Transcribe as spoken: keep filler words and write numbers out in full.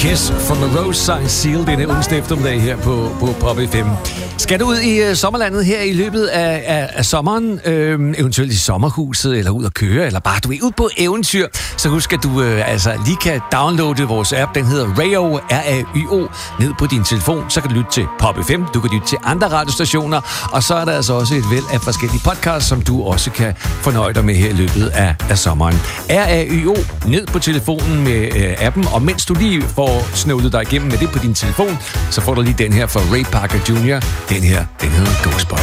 Kiss from a Rose sang Seal denne onsdag eftermiddag her på, på Pop F M. Skal du ud i uh, sommerlandet her i løbet af, af, af sommeren, øh, eventuelt i sommerhuset, eller ud at køre, eller bare du er ud på eventyr, så husk, at du øh, altså lige kan downloade vores app. Den hedder Rayo, R A Y O, ned på din telefon. Så kan du lytte til Pop F M, du kan lytte til andre radiostationer, og så er der altså også et væld af forskellige podcasts, som du også kan fornøje dig med her i løbet af, af sommeren. R A Y O, ned på telefonen med øh, appen, og mens du lige får snøvlet dig igennem med det på din telefon, så får du lige den her fra Ray Parker junior Den her, den hedder Ghostbusters.